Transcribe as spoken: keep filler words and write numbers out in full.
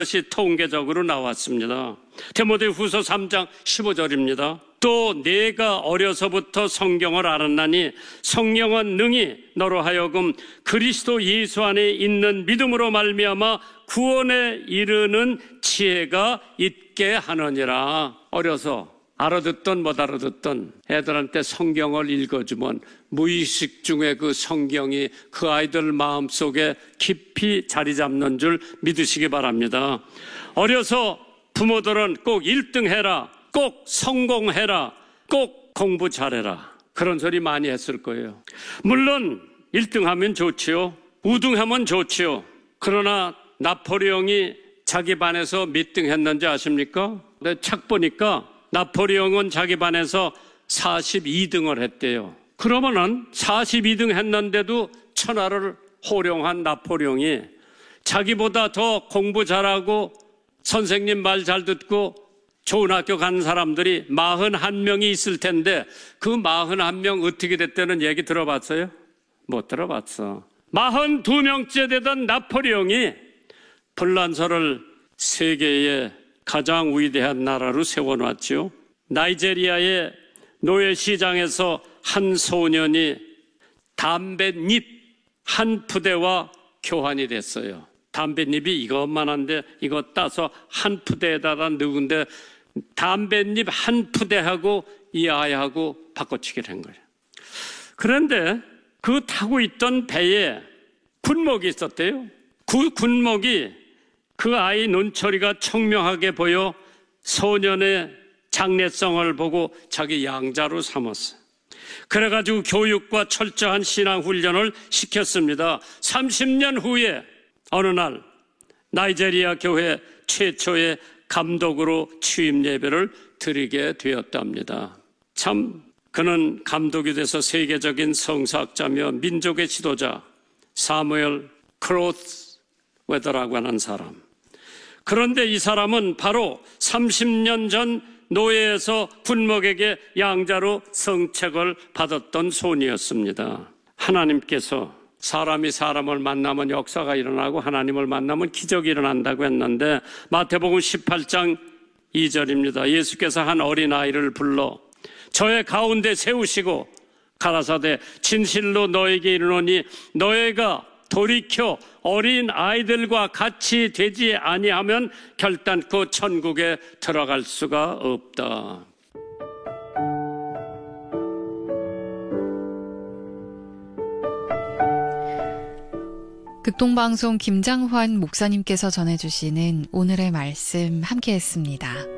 것이 통계적으로 나왔습니다. 디모데후서 삼 장 십오 절입니다. 또 내가 어려서부터 성경을 알았나니 성령은 능히 너로 하여금 그리스도 예수 안에 있는 믿음으로 말미암아 구원에 이르는 지혜가 있게 하느니라. 어려서 알아듣던 못 알아듣던 애들한테 성경을 읽어주면 무의식 중에 그 성경이 그 아이들 마음속에 깊이 자리 잡는 줄 믿으시기 바랍니다. 어려서 부모들은 꼭 일 등 해라, 꼭 성공해라, 꼭 공부 잘해라, 그런 소리 많이 했을 거예요. 물론 일 등 하면 좋지요, 우등하면 좋지요. 그러나 나폴레옹이 자기 반에서 몇 등 했는지 아십니까? 내 책 보니까 나폴레옹은 자기 반에서 사십이 등을 했대요. 그러면은 사십이 등 했는데도 천하를 호령한 나폴레옹이 자기보다 더 공부 잘하고 선생님 말 잘 듣고 좋은 학교 간 사람들이 사십일 명이 있을 텐데 그 사십일 명 어떻게 됐다는 얘기 들어봤어요? 못 들어봤어. 사십이 명째 되던 나폴레옹이 불란서를 세계의 가장 위대한 나라로 세워놨죠. 나이지리아의 노예시장에서 한 소년이 담뱃잎 한 푸대와 교환이 됐어요. 담뱃잎이 이것만한데 이거 따서 한 푸대에다가 넣은데 담뱃잎 한 푸대하고 이 아이하고 바꿔치기를 한 거예요. 그런데 그 타고 있던 배에 군목이 있었대요. 그 군목이 그 아이 눈초리가 청명하게 보여 소년의 장래성을 보고 자기 양자로 삼았어요. 그래가지고 교육과 철저한 신앙훈련을 시켰습니다. 삼십 년 후에 어느 날 나이지리아 교회 최초의 감독으로 취임 예배를 드리게 되었답니다. 참 그는 감독이 돼서 세계적인 성사학자며 민족의 지도자 사무엘 크로스웨더라고 하는 사람. 그런데 이 사람은 바로 삼십 년 전 노예에서 군목에게 양자로 성책을 받았던 손이었습니다. 하나님께서 사람이 사람을 만나면 역사가 일어나고 하나님을 만나면 기적이 일어난다고 했는데 마태복음 십팔 장 이 절입니다. 예수께서 한 어린아이를 불러 저의 가운데 세우시고 가라사대 진실로 너에게 이르노니 너희가 돌이켜 어린 아이들과 같이 되지 아니하면 결단코 천국에 들어갈 수가 없다. 극동방송 김장환 목사님께서 전해주시는 오늘의 말씀 함께했습니다.